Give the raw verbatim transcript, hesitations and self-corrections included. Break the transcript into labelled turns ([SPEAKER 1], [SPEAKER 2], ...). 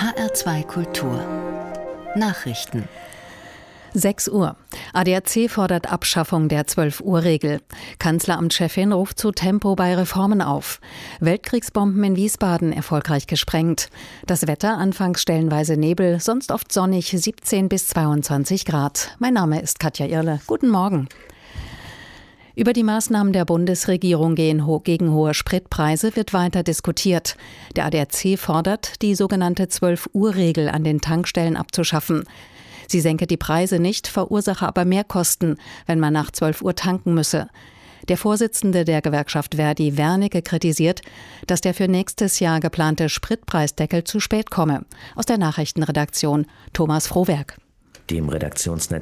[SPEAKER 1] H R zwei Kultur Nachrichten.
[SPEAKER 2] sechs Uhr. A D A C fordert Abschaffung der zwölf Uhr Regel. Kanzleramtschefin ruft zu Tempo bei Reformen auf. Weltkriegsbomben in Wiesbaden erfolgreich gesprengt. Das Wetter anfangs stellenweise Nebel, sonst oft sonnig, siebzehn bis zweiundzwanzig Grad. Mein Name ist Katja Irle. Guten Morgen. Über die Maßnahmen der Bundesregierung gegen hohe Spritpreise wird weiter diskutiert. Der A D A C fordert, die sogenannte zwölf Uhr Regel an den Tankstellen abzuschaffen. Sie senke die Preise nicht, verursache aber Mehrkosten, wenn man nach zwölf Uhr tanken müsse. Der Vorsitzende der Gewerkschaft Verdi, Wernicke, kritisiert, dass der für nächstes Jahr geplante Spritpreisdeckel zu spät komme. Aus der Nachrichtenredaktion Thomas Frohwerk.
[SPEAKER 3] Dem Redaktionsnetzwerk